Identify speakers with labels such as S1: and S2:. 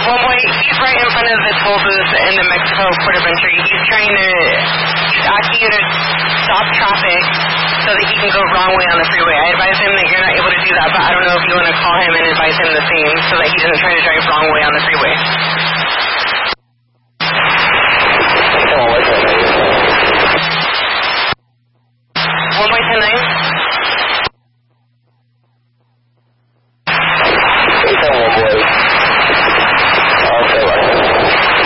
S1: Well, boy, he's right in front of the toll booth in the Mexico Port of Entry. He's asking you to stop traffic so that he can go wrong way on the freeway. I advise him that you're not able to do that, but I don't know if you want to call him and advise him the same so that he doesn't try to drive wrong way on the freeway. Oh, 1.109.